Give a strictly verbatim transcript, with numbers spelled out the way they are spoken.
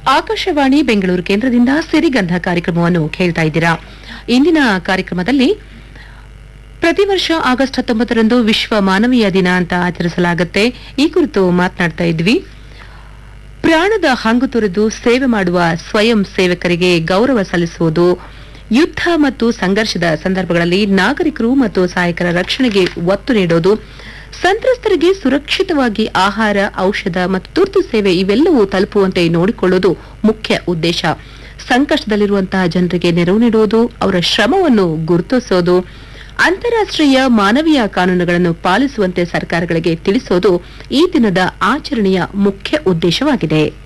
ಆಕಾಶವಾಣಿ ಬೆಂಗಳೂರು ಕೇಂದ್ರದಿಂದ ಸಿರಿಗಂಧ ಕಾರ್ಯಕ್ರಮವನ್ನು ಕೇಳ್ತಾ ಇದ್ದೀರಾ. ಇಂದಿನ ಕಾರ್ಯಕ್ರಮದಲ್ಲಿ ಪ್ರತಿ ವರ್ಷ ಆಗಸ್ಟ್ ಹತ್ತೊಂಬತ್ತರಂದು ವಿಶ್ವ ಮಾನವೀಯ ದಿನ ಅಂತ ಆಚರಿಸಲಾಗುತ್ತೆ. ಈ ಕುರಿತು ಮಾತನಾಡ್ತಾ ಇದ್ವಿ. ಪ್ರಾಣದ ಹಂಗು ತೊರೆದು ಸೇವೆ ಮಾಡುವ ಸ್ವಯಂ ಸೇವಕರಿಗೆ ಗೌರವ ಸಲ್ಲಿಸುವುದು, ಯುದ್ಧ ಮತ್ತು ಸಂಘರ್ಷದ ಸಂದರ್ಭಗಳಲ್ಲಿ ನಾಗರಿಕರು ಮತ್ತು ಸಹಾಯಕರ ರಕ್ಷಣೆಗೆ ಒತ್ತು ನೀಡೋದು, ಸಂತ್ರಸ್ತರಿಗೆ ಸುರಕ್ಷಿತವಾಗಿ ಆಹಾರ, ಔಷಧ ಮತ್ತು ತುರ್ತು ಸೇವೆ ಇವೆಲ್ಲವೂ ತಲುಪುವಂತೆ ನೋಡಿಕೊಳ್ಳುವುದು ಮುಖ್ಯ ಉದ್ದೇಶ. ಸಂಕಷ್ಟದಲ್ಲಿರುವಂತಹ ಜನರಿಗೆ ನೆರವು ನೀಡುವುದು, ಅವರ ಶ್ರಮವನ್ನು ಗುರುತಿಸೋದು, ಅಂತಾರಾಷ್ಟ್ರೀಯ ಮಾನವೀಯ ಕಾನೂನುಗಳನ್ನು ಪಾಲಿಸುವಂತೆ ಸರ್ಕಾರಗಳಿಗೆ ತಿಳಿಸೋದು ಈ ದಿನದ ಆಚರಣೆಯ ಮುಖ್ಯ ಉದ್ದೇಶವಾಗಿದೆ.